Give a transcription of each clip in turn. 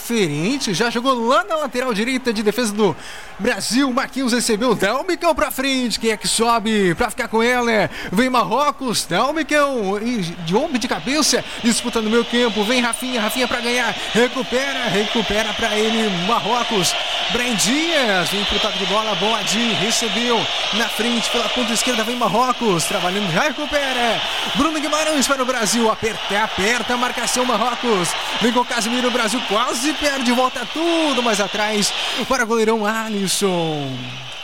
diferente, já jogou lá na lateral direita de defesa do Brasil. Marquinhos recebeu, Dálmicão pra frente, quem é que sobe pra ficar com ela? Vem Marrocos, Dálmicão de ombro de cabeça, disputa no meio campo, vem Rafinha pra ganhar, recupera pra ele, Marrocos, Brahim Dias, vem pro toque de bola, Boadi, recebeu na frente pela ponta esquerda, vem Marrocos, trabalhando, já recupera, Bruno Guimarães para o Brasil, aperta a marcação, Marrocos, vem com o Casemiro, o Brasil quase perde, volta tudo mais atrás para o goleirão Alisson,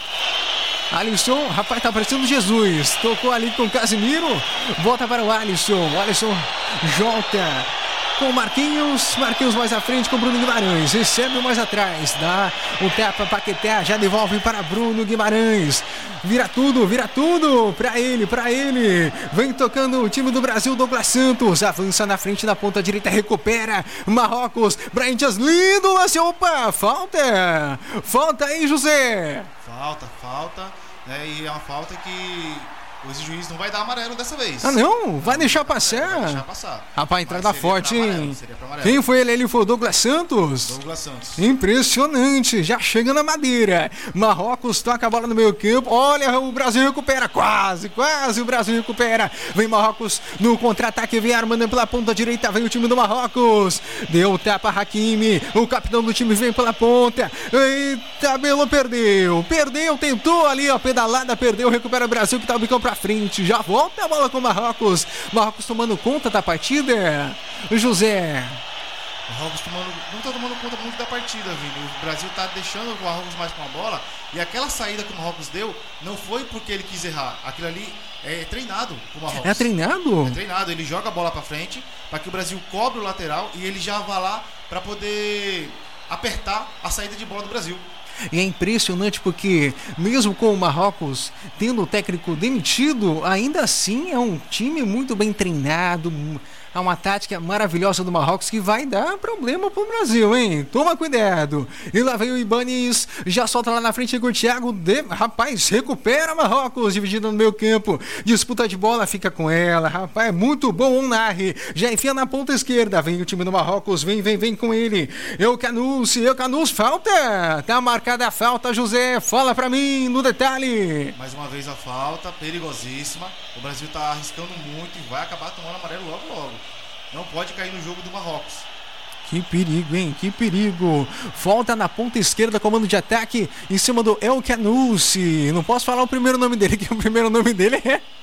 rapaz, tá parecendo Jesus, tocou ali com o Casemiro, volta para o Alisson Jota com o Marquinhos mais à frente com o Bruno Guimarães, recebe mais atrás, dá o tapa, Paquetá, já devolve para Bruno Guimarães, vira tudo pra ele, vem tocando o time do Brasil, Douglas Santos, avança na frente da ponta direita, recupera, Marrocos, Brahim Dias, lindo lance, opa, falta aí, José. Falta, né, e é uma falta que o juiz não vai dar amarelo dessa vez. Ah, não? Vai deixar passar? Vai deixar passar. Rapaz, entrada forte, hein? Seria pra amarelo. Quem foi ele? Ele foi o Douglas Santos? Impressionante, já chega na madeira. Marrocos toca a bola no meio campo. Olha, o Brasil recupera. Quase o Brasil recupera. Vem Marrocos no contra-ataque, vem armando pela ponta direita. Vem o time do Marrocos. Deu tapa, Hakimi. O capitão do time vem pela ponta. Eita, Belo perdeu. Tentou ali, ó, pedalada, perdeu. Recupera o Brasil que tá o bicão pra frente, já volta a bola com o Marrocos tomando conta da partida, José. Marrocos não tá tomando conta muito da partida, Vini. O Brasil tá deixando o Marrocos mais com a bola, e aquela saída que o Marrocos deu não foi porque ele quis errar, aquilo ali é treinado pro Marrocos. É treinado, ele joga a bola pra frente para que o Brasil cobre o lateral e ele já vá lá para poder apertar a saída de bola do Brasil. E é impressionante porque mesmo com o Marrocos tendo o técnico demitido, ainda assim é um time muito bem treinado, é uma tática maravilhosa do Marrocos que vai dar problema pro Brasil, hein? Toma cuidado. E lá vem o Ibanes, já solta lá na frente com o Thiago, rapaz, recupera Marrocos, dividida no meio campo, disputa de bola, fica com ela, rapaz, muito bom o Narri, já enfia na ponta esquerda, vem o time do Marrocos, vem com ele, Eu Canus, falta, tá marcada a falta, José, fala pra mim no detalhe. Mais uma vez a falta, perigosíssima, o Brasil tá arriscando muito e vai acabar tomando amarelo logo. Não pode cair no jogo do Marrocos. Que perigo, hein? Que perigo. Falta na ponta esquerda, comando de ataque em cima do El Canussi. Não posso falar o primeiro nome dele, que o primeiro nome dele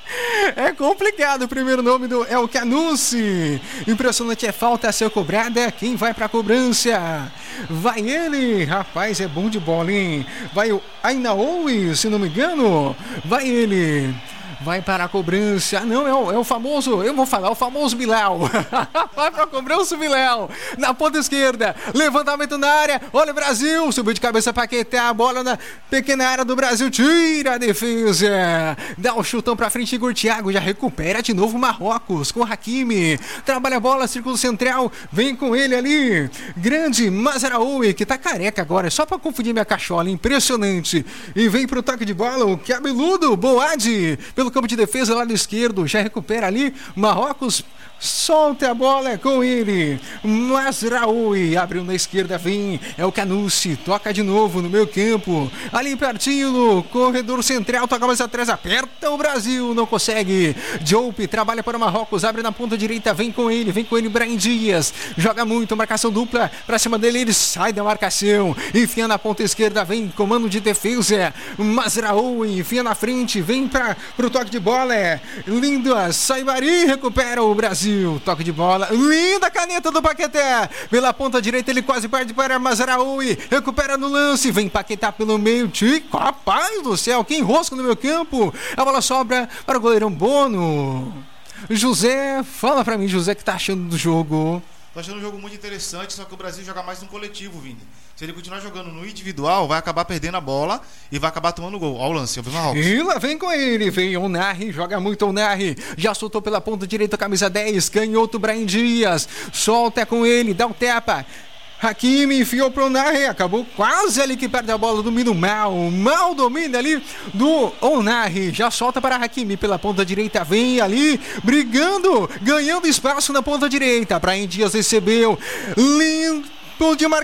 é complicado. O primeiro nome do El Canussi. Impressionante, é falta a ser cobrada. Quem vai pra cobrança? Vai ele. Rapaz, é bom de bola, hein? Vai o Ainaoui, se não me engano. Vai ele. Vai para a cobrança. Não, é o famoso, eu vou falar, o famoso Bilal. Vai para a cobrança, Bilal. Na ponta esquerda, levantamento na área. Olha o Brasil, subiu de cabeça para Paquetá, a bola na pequena área do Brasil, tira a defesa. Dá um chutão para frente, Igor Thiago, já recupera de novo Marrocos com Hakimi. Trabalha a bola, círculo central, vem com ele ali. Grande Mazraoui, que tá careca agora, só para confundir minha cachola, impressionante. E vem pro toque de bola, o cabeludo, Boadi, pelo campo de defesa, lado esquerdo, já recupera ali, Marrocos solta a bola com ele, Mazraoui abriu na esquerda, vem, é o Canussi, toca de novo no meio campo, ali pertinho no corredor central, toca mais atrás, aperta o Brasil, não consegue, Diop trabalha para o Marrocos, abre na ponta direita, vem com ele, Brahim Dias, joga muito, marcação dupla pra cima dele, ele sai da marcação, enfia na ponta esquerda, vem comando de defesa, Mazraoui, enfia na frente, vem pro toque de bola, linda, Saibari, recupera o Brasil, toque de bola, linda caneta do Paquetá, pela ponta direita ele quase perde para Mazraoui, recupera no lance, vem Paquetá pelo meio, Tico, rapaz do céu, que enrosco no meu campo, a bola sobra para o goleirão Bono. José, fala pra mim, José, que tá achando do jogo? Tô achando um jogo muito interessante, só que o Brasil joga mais no coletivo, Vini. Se ele continuar jogando no individual, vai acabar perdendo a bola e vai acabar tomando gol. Olha o lance, eu vi Marrocos. E lá vem com ele, vem o Narri, joga muito o Narri, já soltou pela ponta direita, camisa 10, canhoto Brahim Dias, solta com ele, dá um tapa. Hakimi enfiou pro Narri, acabou quase ali que perde a bola, domina o mal domina ali do Onari, já solta para Hakimi pela ponta direita, vem ali, brigando, ganhando espaço na ponta direita, Brahim Dias recebeu, limpo de marcação.